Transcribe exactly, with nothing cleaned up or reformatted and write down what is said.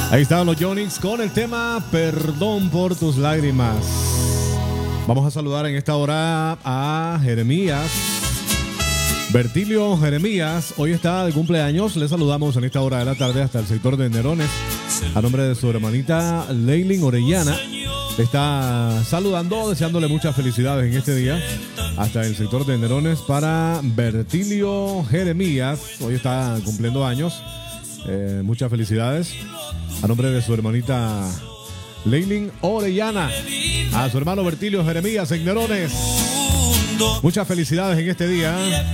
Ahí estaban los Yonix con el tema Perdón por tus lágrimas. Vamos a saludar en esta hora a Jeremías. Bertilio Jeremías, hoy está de cumpleaños. Le saludamos en esta hora de la tarde hasta el sector de Nerones. A nombre de su hermanita Leilin Orellana. Le está saludando, deseándole muchas felicidades en este día. Hasta el sector de Nerones para Bertilio Jeremías. Hoy está cumpliendo años. Eh, muchas felicidades. A nombre de su hermanita Leilin Orellana. A su hermano Bertilio Jeremías en Nerones. Muchas felicidades en este día.